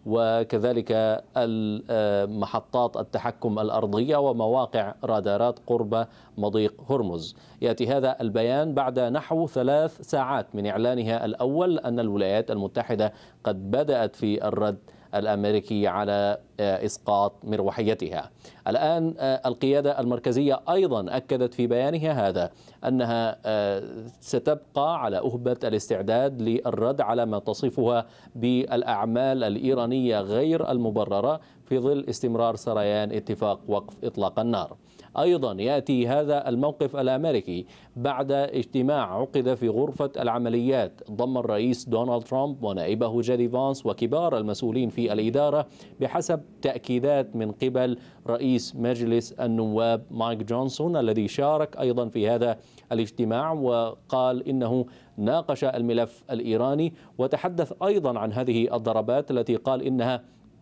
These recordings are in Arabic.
وكذلك محطات التحكم الأرضية ومواقع رادارات قرب مضيق هرمز. يأتي هذا البيان بعد نحو 3 ساعات من إعلانها الأول أن الولايات المتحدة قد بدأت في الرد الأمريكي على إسقاط مروحيتها. الآن القيادة المركزية أيضا أكدت في بيانها هذا أنها ستبقى على أهبة الاستعداد للرد على ما تصفها بالأعمال الإيرانية غير المبررة في ظل استمرار سريان اتفاق وقف إطلاق النار. أيضا يأتي هذا الموقف الأمريكي بعد اجتماع عقد في غرفة العمليات ضم الرئيس دونالد ترامب ونائبه جيدي فانس وكبار المسؤولين في الإدارة بحسب تأكيدات من قبل رئيس مجلس النواب مايك جونسون الذي شارك أيضا في هذا الاجتماع، وقال إنه ناقش الملف الإيراني وتحدث أيضا عن هذه الضربات التي قال إنها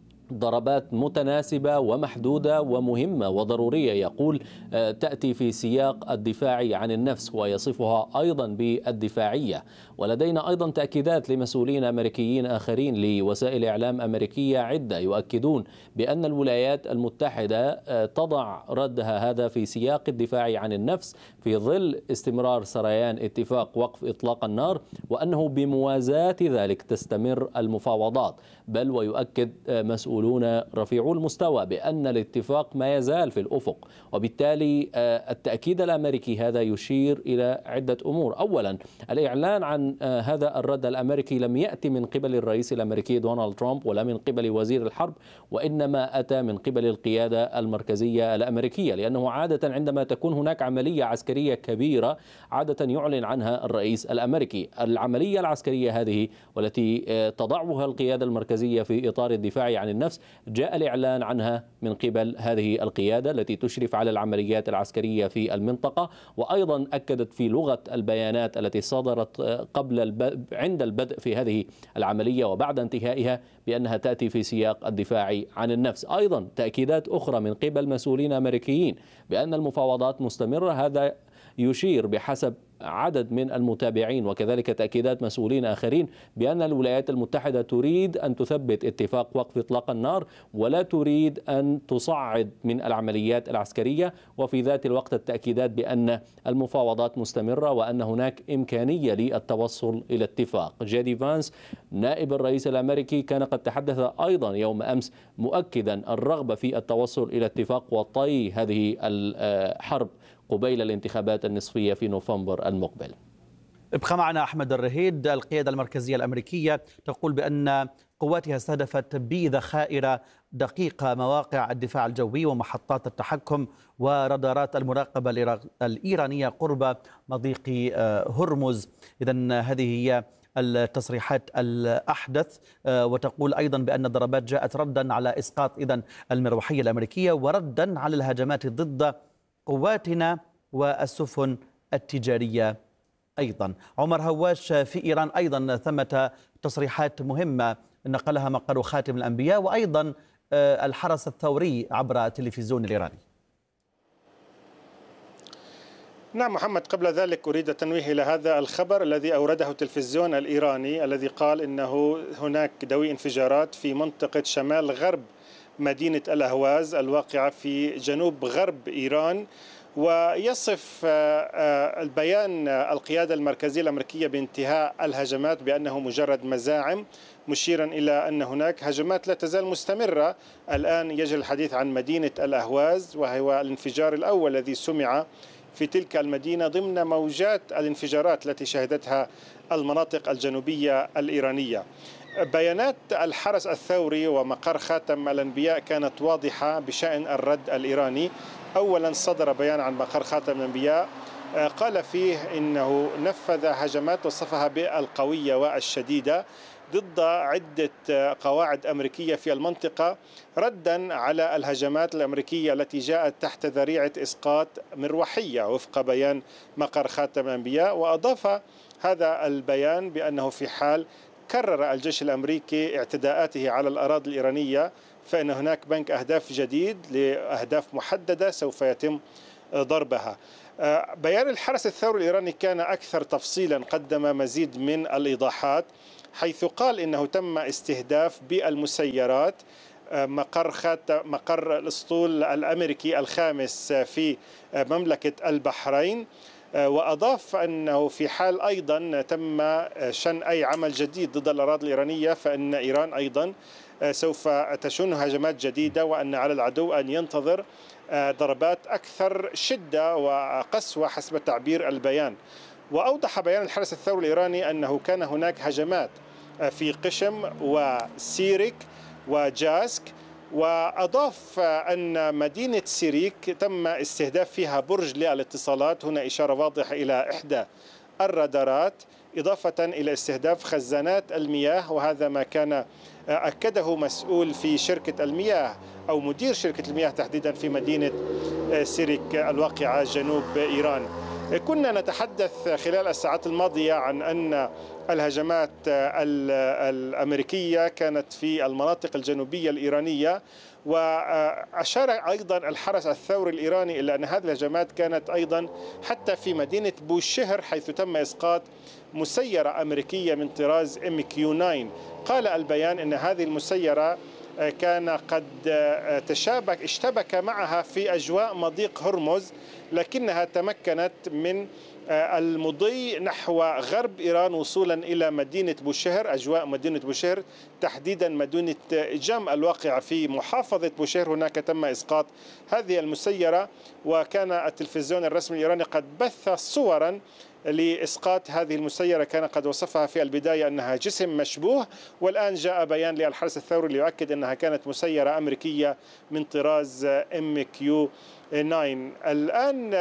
ضربات متناسبة ومحدودة ومهمة وضرورية. يقول تأتي في سياق الدفاع عن النفس ويصفها أيضا بالدفاعية. ولدينا أيضا تأكيدات لمسؤولين أمريكيين آخرين لوسائل إعلام أمريكية عدة يؤكدون بأن الولايات المتحدة تضع ردها هذا في سياق الدفاع عن النفس في ظل استمرار سريان اتفاق وقف إطلاق النار، وأنه بموازاة ذلك تستمر المفاوضات. بل ويؤكد مسؤولون رفيعو المستوى بأن الاتفاق ما يزال في الأفق. وبالتالي التأكيد الأمريكي هذا يشير إلى عدة أمور. أولا، الإعلان عن هذا الرد الأمريكي لم يأتي من قبل الرئيس الأمريكي دونالد ترامب ولا من قبل وزير الحرب، وإنما أتى من قبل القيادة المركزية الأمريكية، لأنه عادة عندما تكون هناك عملية عسكرية كبيرة عادة يعلن عنها الرئيس الأمريكي. العملية العسكرية هذه والتي تضعها القيادة المركزية في إطار الدفاع عن النفس جاء الإعلان عنها من قبل هذه القيادة التي تشرف على العمليات العسكرية في المنطقة. وأيضا أكدت في لغة البيانات التي صدرت عند البدء في هذه العملية وبعد انتهائها بأنها تأتي في سياق الدفاع عن النفس. أيضا تأكيدات أخرى من قبل مسؤولين أمريكيين بأن المفاوضات مستمرة. هذا يشير بحسب عدد من المتابعين وكذلك تأكيدات مسؤولين آخرين بأن الولايات المتحدة تريد أن تثبت اتفاق وقف إطلاق النار ولا تريد أن تصعد من العمليات العسكرية. وفي ذات الوقت التأكيدات بأن المفاوضات مستمرة وأن هناك إمكانية للتوصل إلى اتفاق. جيدي فانس نائب الرئيس الأمريكي كان قد تحدث أيضا يوم أمس مؤكدا الرغبة في التوصل إلى اتفاق وطي هذه الحرب قبيل الانتخابات النصفية في نوفمبر المقبل. ابقى معنا أحمد الرهيد. القيادة المركزية الأمريكية تقول بأن قواتها استهدفت بذخائر دقيقة مواقع الدفاع الجوي ومحطات التحكم ورادارات المراقبة الإيرانية قرب مضيق هرمز. إذن هذه هي التصريحات الأحدث. وتقول أيضا بأن الضربات جاءت ردا على إسقاط إذن المروحية الأمريكية وردا على الهجمات ضد قواتنا والسفن التجارية أيضا. عمر هواش، في إيران أيضا ثمة تصريحات مهمة نقلها مقر خاتم الأنبياء وأيضا الحرس الثوري عبر التلفزيون الإيراني. نعم محمد، قبل ذلك أريد التنويه إلى هذا الخبر الذي أورده التلفزيون الإيراني الذي قال إنه هناك دوي انفجارات في منطقة شمال غرب مدينة الأهواز الواقعة في جنوب غرب إيران. ويصف البيان القيادة المركزية الأمريكية بانتهاء الهجمات بأنه مجرد مزاعم، مشيرا إلى أن هناك هجمات لا تزال مستمرة. الآن يجري الحديث عن مدينة الأهواز وهو الانفجار الأول الذي سمع في تلك المدينة ضمن موجات الانفجارات التي شهدتها المناطق الجنوبية الإيرانية. بيانات الحرس الثوري ومقر خاتم الأنبياء كانت واضحة بشأن الرد الإيراني. أولا صدر بيان عن مقر خاتم الأنبياء قال فيه إنه نفذ هجمات وصفها بالقوية والشديدة ضد عدة قواعد أمريكية في المنطقة ردا على الهجمات الأمريكية التي جاءت تحت ذريعة إسقاط مروحية وفق بيان مقر خاتم الأنبياء. وأضاف هذا البيان بأنه في حال كرر الجيش الأمريكي اعتداءاته على الأراضي الإيرانية فإن هناك بنك أهداف جديد لأهداف محددة سوف يتم ضربها. بيان الحرس الثوري الإيراني كان أكثر تفصيلا، قدم مزيد من الإيضاحات. حيث قال إنه تم استهداف بالمسيرات مقر الأسطول الأمريكي الخامس في مملكة البحرين، وأضاف أنه في حال أيضا تم شن أي عمل جديد ضد الأراضي الإيرانية فإن إيران أيضا سوف تشن هجمات جديدة، وأن على العدو أن ينتظر ضربات أكثر شدة وقسوة حسب تعبير البيان. وأوضح بيان الحرس الثوري الإيراني أنه كان هناك هجمات في قشم وسيرك وجاسك، وأضاف أن مدينة سيريك تم استهداف فيها برج للاتصالات، هنا إشارة واضحة إلى إحدى الرادارات، إضافة إلى استهداف خزانات المياه، وهذا ما كان أكده مسؤول في شركة المياه أو مدير شركة المياه تحديدا في مدينة سيريك الواقعة جنوب إيران. كنا نتحدث خلال الساعات الماضية عن أن الهجمات الأمريكية كانت في المناطق الجنوبية الإيرانية، وأشار أيضا الحرس الثوري الإيراني إلى أن هذه الهجمات كانت أيضا حتى في مدينة بوشهر، حيث تم إسقاط مسيرة أمريكية من طراز MQ-9. قال البيان أن هذه المسيرة كان قد اشتبك معها في أجواء مضيق هرمز، لكنها تمكنت من المضي نحو غرب إيران وصولا إلى مدينة بوشهر، أجواء مدينة بوشهر تحديدا مدينة جم الواقعة في محافظة بوشهر، هناك تم إسقاط هذه المسيرة. وكان التلفزيون الرسمي الإيراني قد بث صورا لإسقاط هذه المسيرة، كان قد وصفها في البداية أنها جسم مشبوه، والآن جاء بيان للحرس الثوري ليؤكد أنها كانت مسيرة أمريكية من طراز MQ-9. الآن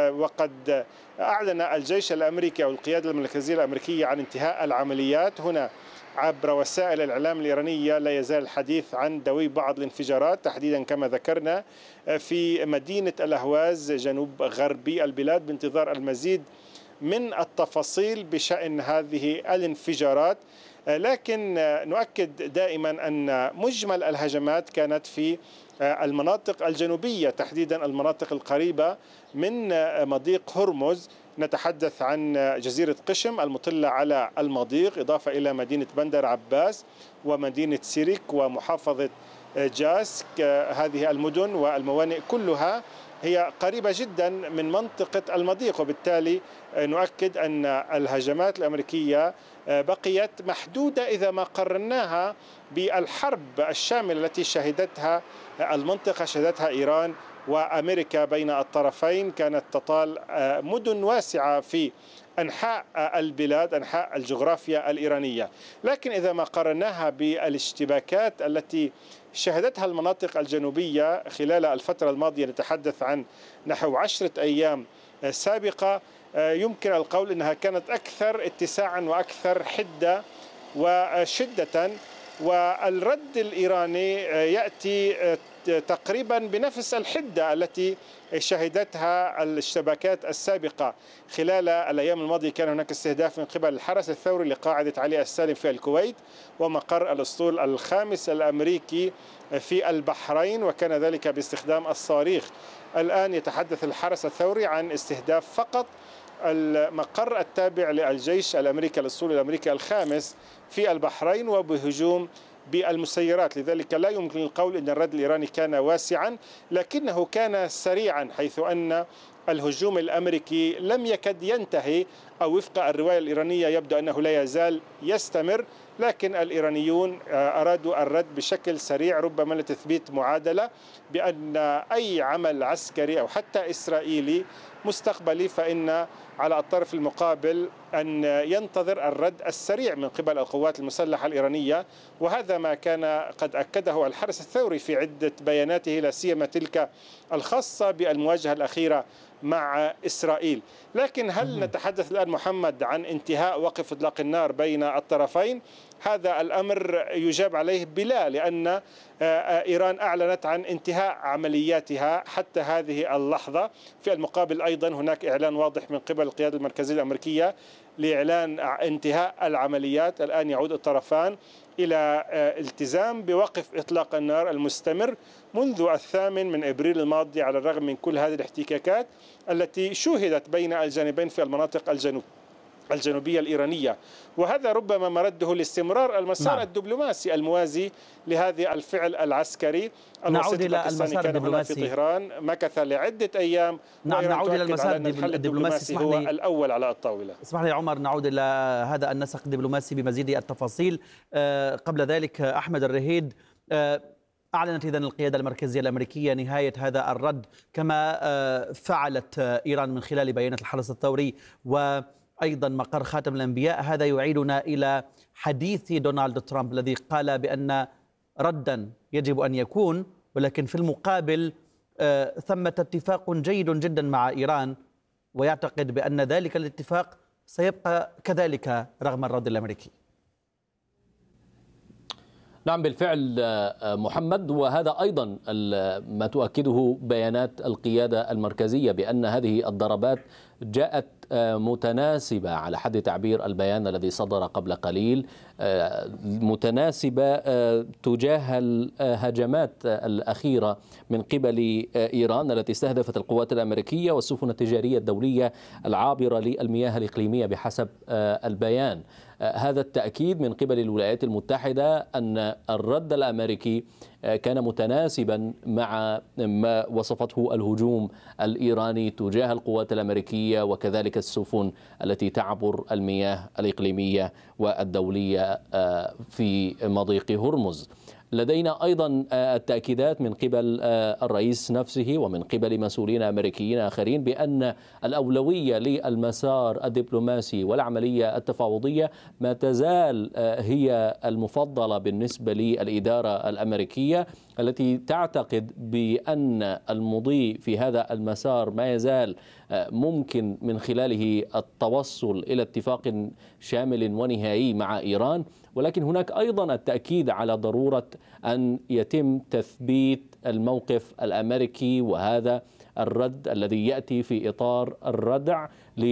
وقد أعلن الجيش الأمريكي أو القيادة المركزية الأمريكية عن انتهاء العمليات. هنا عبر وسائل الإعلام الإيرانية لا يزال الحديث عن دوي بعض الانفجارات، تحديدا كما ذكرنا في مدينة الأهواز جنوب غربي البلاد، بانتظار المزيد من التفاصيل بشأن هذه الانفجارات. لكن نؤكد دائما أن مجمل الهجمات كانت في المناطق الجنوبية، تحديدا المناطق القريبة من مضيق هرمز. نتحدث عن جزيرة قشم المطلة على المضيق، إضافة إلى مدينة بندر عباس ومدينة سيريك ومحافظة جاسك. هذه المدن والموانئ كلها هي قريبة جدا من منطقة المضيق، وبالتالي نؤكد أن الهجمات الأمريكية بقيت محدودة إذا ما قارناها بالحرب الشاملة التي شهدتها المنطقة، شهدتها إيران وأمريكا بين الطرفين. كانت تطال مدن واسعة في أنحاء البلاد، أنحاء الجغرافيا الإيرانية. لكن إذا ما قارناها بالاشتباكات التي شهدتها المناطق الجنوبية خلال الفترة الماضية، نتحدث عن نحو 10 أيام سابقة، يمكن القول أنها كانت أكثر اتساعا وأكثر حدة وشدة. والرد الإيراني يأتي تقريبا بنفس الحدة التي شهدتها الاشتباكات السابقة. خلال الأيام الماضية كان هناك استهداف من قبل الحرس الثوري لقاعدة علي السالم في الكويت ومقر الأسطول الخامس الأمريكي في البحرين، وكان ذلك باستخدام الصواريخ. الآن يتحدث الحرس الثوري عن استهداف فقط المقر التابع للجيش الأمريكي الأسطول الأمريكي الخامس في البحرين وبهجوم بالمسيرات. لذلك لا يمكن القول أن الرد الإيراني كان واسعا، لكنه كان سريعا، حيث أن الهجوم الأمريكي لم يكد ينتهي، أو وفق الرواية الإيرانية يبدو أنه لا يزال يستمر، لكن الإيرانيون أرادوا الرد بشكل سريع، ربما لتثبيت معادلة بأن أي عمل عسكري أو حتى إسرائيلي مستقبلي فإن على الطرف المقابل أن ينتظر الرد السريع من قبل القوات المسلحة الإيرانية. وهذا ما كان قد أكده الحرس الثوري في عدة بياناته، لا سيما تلك الخاصة بالمواجهة الأخيرة مع إسرائيل. لكن هل نتحدث الآن محمد عن انتهاء وقف إطلاق النار بين الطرفين؟ هذا الأمر يجاب عليه بلا، لأن إيران أعلنت عن انتهاء عملياتها حتى هذه اللحظة. في المقابل أيضا هناك إعلان واضح من قبل القيادة المركزية الأمريكية لإعلان انتهاء العمليات. الآن يعود الطرفان إلى التزام بوقف إطلاق النار المستمر منذ 8 أبريل الماضي، على الرغم من كل هذه الاحتكاكات التي شوهدت بين الجانبين في المناطق الجنوبية الإيرانية، وهذا ربما مرده لاستمرار المسار الدبلوماسي الموازي لهذا الفعل العسكري. نعود إلى المسار كان هنا في طهران، مكث لعدة أيام. نعود إلى المسار الدبلوماسي هو الأول على الطاولة. اسمح لي عمر، نعود إلى هذا النسق الدبلوماسي بمزيد التفاصيل. قبل ذلك أحمد الرهيد، أعلنت إذن القيادة المركزية الأمريكية نهاية هذا الرد كما فعلت إيران من خلال بيانات الحرس الثوري وأيضا مقر خاتم الأنبياء. هذا يعيدنا إلى حديث دونالد ترامب الذي قال بأن ردا يجب أن يكون، ولكن في المقابل ثمة اتفاق جيد جدا مع إيران، ويعتقد بأن ذلك الاتفاق سيبقى كذلك رغم الرد الأمريكي. نعم بالفعل محمد، وهذا أيضا ما تؤكده بيانات القيادة المركزية بأن هذه الضربات جاءت متناسبة على حد تعبير البيان الذي صدر قبل قليل، متناسبة تجاه الهجمات الأخيرة من قبل إيران التي استهدفت القوات الأمريكية والسفن التجارية الدولية العابرة للمياه الإقليمية بحسب البيان. هذا التأكيد من قبل الولايات المتحدة أن الرد الأمريكي كان متناسبا مع ما وصفته الهجوم الإيراني تجاه القوات الأمريكية وكذلك السفن التي تعبر المياه الإقليمية والدولية في مضيق هرمز. لدينا أيضا التأكيدات من قبل الرئيس نفسه ومن قبل مسؤولين أمريكيين آخرين بأن الأولوية للمسار الدبلوماسي والعملية التفاوضية ما تزال هي المفضلة بالنسبة للإدارة الأمريكية، التي تعتقد بأن المضي في هذا المسار ما يزال ممكن من خلاله التوصل إلى اتفاق شامل ونهائي مع إيران. ولكن هناك أيضا التأكيد على ضرورة أن يتم تثبيت الموقف الأمريكي، وهذا الرد الذي يأتي في إطار الردع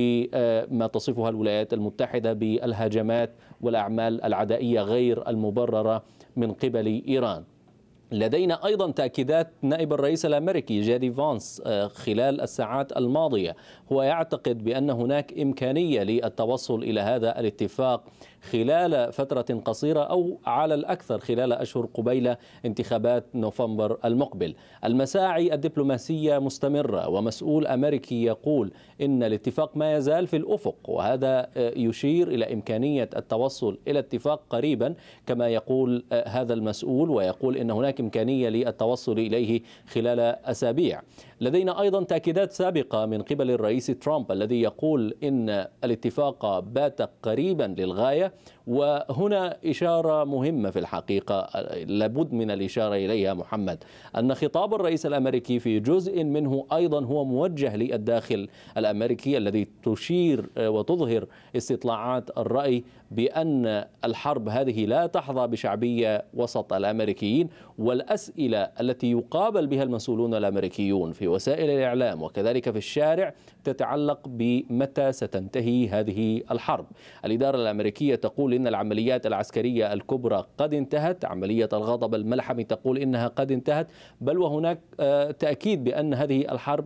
لما تصفها الولايات المتحدة بالهجمات والأعمال العدائية غير المبررة من قبل إيران. لدينا أيضا تأكيدات نائب الرئيس الأمريكي جيدي فانس خلال الساعات الماضية، هو يعتقد بأن هناك إمكانية للتوصل إلى هذا الاتفاق خلال فترة قصيرة أو على الأكثر خلال أشهر قبيل انتخابات نوفمبر المقبل. المساعي الدبلوماسية مستمرة، ومسؤول أمريكي يقول إن الاتفاق ما يزال في الأفق، وهذا يشير إلى إمكانية التوصل إلى اتفاق قريبا كما يقول هذا المسؤول، ويقول إن هناك إمكانية للتوصل إليه خلال أسابيع. لدينا أيضا تأكيدات سابقة من قبل الرئيس ترامب الذي يقول إن الاتفاق بات قريبا للغاية، وهنا إشارة مهمة في الحقيقة لابد من الإشارة إليها محمد، أن خطاب الرئيس الأمريكي في جزء منه أيضا هو موجه للداخل الأمريكي الذي تشير وتظهر استطلاعات الرأي بأن الحرب هذه لا تحظى بشعبية وسط الأمريكيين، والأسئلة التي يقابل بها المسؤولون الأمريكيون في وسائل الإعلام وكذلك في الشارع تتعلق بمتى ستنتهي هذه الحرب. الإدارة الأمريكية تقول إن العمليات العسكرية الكبرى قد انتهت، عملية الغضب الملحمي تقول إنها قد انتهت، بل وهناك تأكيد بأن هذه الحرب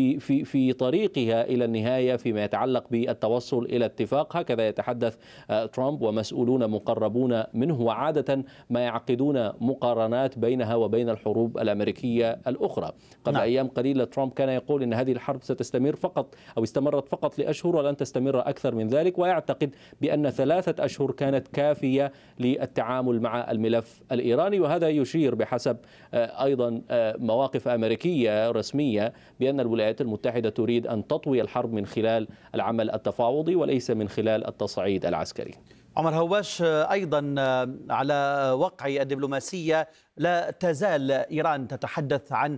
في طريقها إلى النهاية فيما يتعلق بالتوصل إلى اتفاق. هكذا يتحدث ترامب ومسؤولون مقربون منه، وعادة ما يعقدون مقارنات بينها وبين الحروب الأمريكية الأخرى. قبل أيام قليلة ترامب كان يقول إن هذه الحرب ستستمر فقط أو استمرت فقط لأشهر ولن تستمر أكثر من ذلك، ويعتقد بأن 3 أشهر كانت كافية للتعامل مع الملف الإيراني. وهذا يشير بحسب أيضا مواقف أمريكية رسمية بأن الولايات المتحدة تريد أن تطوي الحرب من خلال العمل التفاوضي وليس من خلال التصعيد العسكري. عمر هواش، أيضا على وقع الدبلوماسية، لا تزال إيران تتحدث عن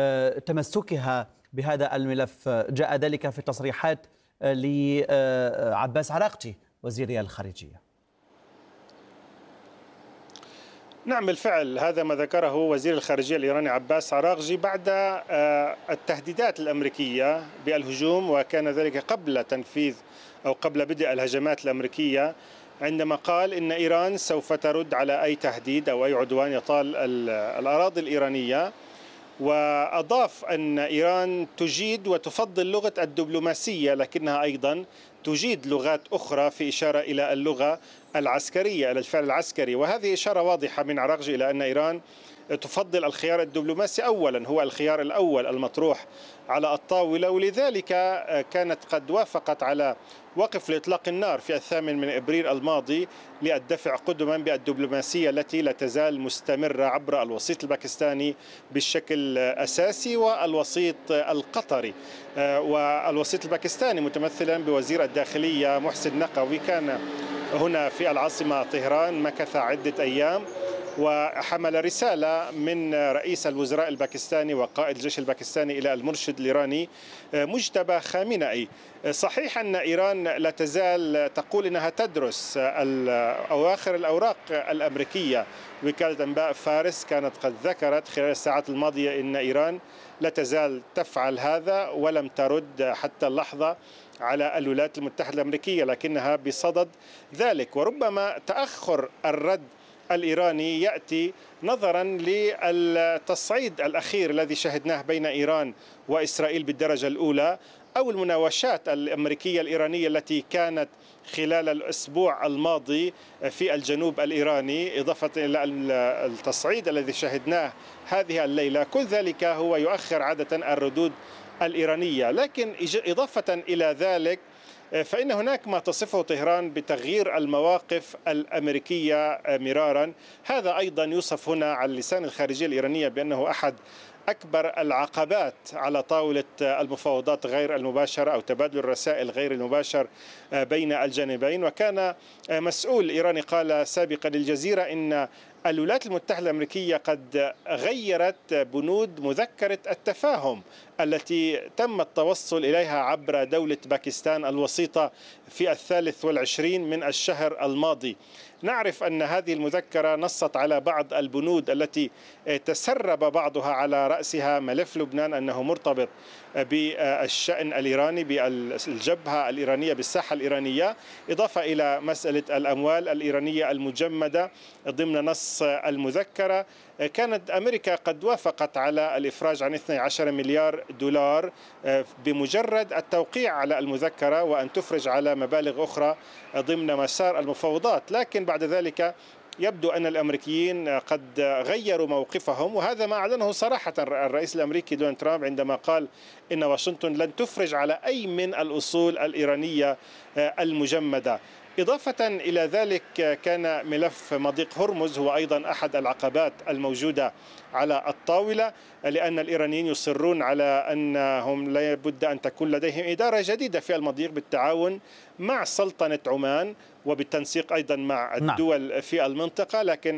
تمسكها بهذا الملف، جاء ذلك في تصريحات لعباس عراقجي وزير الخارجية. نعم بالفعل، هذا ما ذكره وزير الخارجية الإيراني عباس عراقجي بعد التهديدات الأمريكية بالهجوم، وكان ذلك قبل تنفيذ أو قبل بدء الهجمات الأمريكية، عندما قال إن إيران سوف ترد على أي تهديد أو أي عدوان يطال الأراضي الإيرانية. وأضاف أن إيران تجيد وتفضل لغة الدبلوماسية، لكنها أيضا تجيد لغات أخرى، في إشارة إلى اللغة العسكرية، إلى الفعل العسكري. وهذه إشارة واضحة من عراقجي إلى أن إيران تفضل الخيار الدبلوماسي أولا، هو الخيار الأول المطروح على الطاولة، ولذلك كانت قد وافقت على وقف لإطلاق النار في 8 أبريل الماضي للدفع قدما بالدبلوماسية التي لا تزال مستمرة عبر الوسيط الباكستاني بشكل أساسي والوسيط القطري. والوسيط الباكستاني متمثلا بوزير الداخلية محسن نقوي كان هنا في العاصمة طهران، مكث عدة أيام وحمل رسالة من رئيس الوزراء الباكستاني وقائد الجيش الباكستاني إلى المرشد الإيراني مجتبى خامنئي. صحيح أن إيران لا تزال تقول أنها تدرس أواخر الأوراق الأمريكية. وكالة أنباء فارس كانت قد ذكرت خلال الساعات الماضية أن إيران لا تزال تفعل هذا ولم ترد حتى اللحظة على الولايات المتحدة الأمريكية، لكنها بصدد ذلك. وربما تأخر الرد الإيراني يأتي نظرا للتصعيد الأخير الذي شهدناه بين إيران وإسرائيل بالدرجة الأولى، أو المناوشات الأمريكية الإيرانية التي كانت خلال الأسبوع الماضي في الجنوب الإيراني، إضافة إلى التصعيد الذي شهدناه هذه الليلة. كل ذلك هو يؤخر عادة الردود الإيرانية. لكن إضافة إلى ذلك فإن هناك ما تصفه طهران بتغيير المواقف الأمريكية مرارا. هذا أيضا يوصف هنا على لسان الخارجية الإيرانية بأنه أحد أكبر العقبات على طاولة المفاوضات غير المباشرة أو تبادل الرسائل غير المباشر بين الجانبين. وكان مسؤول إيراني قال سابقا للجزيرة إن الولايات المتحدة الأمريكية قد غيرت بنود مذكرة التفاهم التي تم التوصل إليها عبر دولة باكستان الوسيطة في 23 من الشهر الماضي. نعرف أن هذه المذكرة نصت على بعض البنود التي تسرب بعضها على رأسها ملف لبنان أنه مرتبط بالشأن الإيراني، بالجبهة الإيرانية، بالساحة الإيرانية، إضافة إلى مسألة الأموال الإيرانية المجمدة ضمن نص المذكرة. كانت أمريكا قد وافقت على الإفراج عن 12 مليار دولار بمجرد التوقيع على المذكرة، وأن تفرج على مبالغ أخرى ضمن مسار المفاوضات. لكن بعد ذلك يبدو أن الأمريكيين قد غيروا موقفهم، وهذا ما أعلنه صراحة الرئيس الأمريكي دونالد ترامب عندما قال إن واشنطن لن تفرج على أي من الأصول الإيرانية المجمدة. إضافة إلى ذلك كان ملف مضيق هرمز هو أيضا أحد العقبات الموجودة على الطاولة، لأن الإيرانيين يصرون على أنهم لا بد أن تكون لديهم إدارة جديدة في المضيق بالتعاون مع سلطنة عمان وبالتنسيق أيضا مع الدول في المنطقة. لكن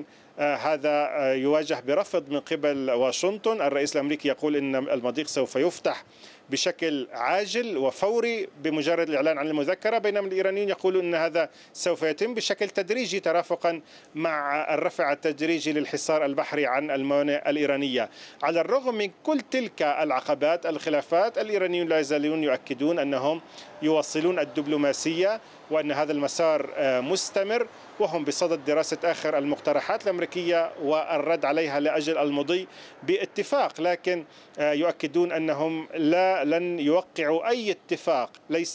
هذا يواجه برفض من قبل واشنطن. الرئيس الأمريكي يقول إن المضيق سوف يفتح بشكل عاجل وفوري بمجرد الإعلان عن المذكرة، بينما الإيرانيين يقولون أن هذا سوف يتم بشكل تدريجي ترافقا مع الرفع التدريجي للحصار البحري عن الموانئ الإيرانية. على الرغم من كل تلك العقبات الخلافات، الإيرانيون لا يزالون يؤكدون أنهم يواصلون الدبلوماسية وأن هذا المسار مستمر، وهم بصدد دراسة آخر المقترحات الأمريكية والرد عليها لأجل المضي باتفاق. لكن يؤكدون أنهم لن يوقعوا أي اتفاق،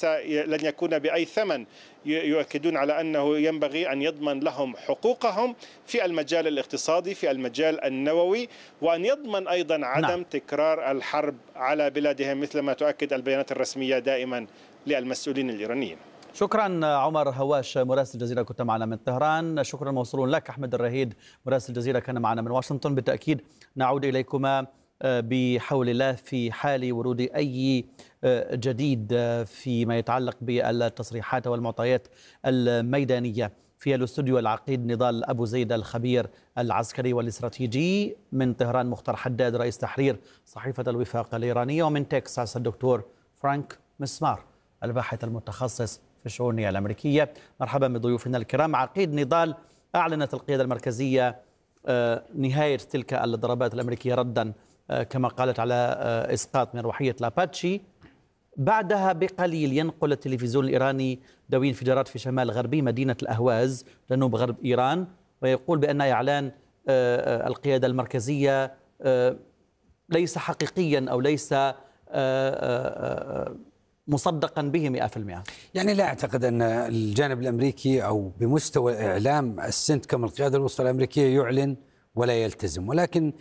لن يكون بأي ثمن. يؤكدون على أنه ينبغي أن يضمن لهم حقوقهم في المجال الاقتصادي، في المجال النووي، وأن يضمن أيضا عدم تكرار الحرب على بلادهم مثل ما تؤكد البيانات الرسمية دائما للمسؤولين الإيرانيين. شكرا عمر هواش مراسل الجزيرة كنت معنا من طهران. شكرا موصول لك أحمد الرهيد مراسل الجزيرة كان معنا من واشنطن. بالتأكيد نعود إليكما بحول الله في حال ورود أي جديد فيما يتعلق بالتصريحات والمعطيات الميدانية. في الاستوديو العقيد نضال أبو زيد الخبير العسكري والاستراتيجي، من طهران مختار حداد رئيس تحرير صحيفة الوفاق الإيرانية، ومن تكساس الدكتور فرانك مسمار الباحث المتخصص في الشؤون الأمريكية. مرحبا بضيوفنا الكرام. عقيد نضال، أعلنت القيادة المركزية نهاية تلك الضربات الأمريكية ردا كما قالت على إسقاط مروحية لاباتشي. بعدها بقليل ينقل التلفزيون الإيراني دوي انفجارات في شمال غربي مدينة الأهواز جنوب غرب إيران، ويقول بأن إعلان القيادة المركزية ليس حقيقيا أو ليس مصدقا به 100%؟ يعني لا أعتقد أن الجانب الأمريكي أو بمستوى إعلام السنتكم القيادة الوسطى الأمريكية يعلن ولا يلتزم، ولكن